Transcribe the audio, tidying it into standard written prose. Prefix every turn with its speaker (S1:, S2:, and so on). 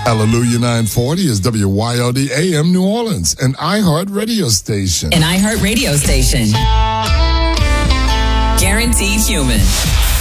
S1: Hallelujah 940 is WYLD AM New Orleans, an iHeart radio station.
S2: An iHeart radio station. Guaranteed human.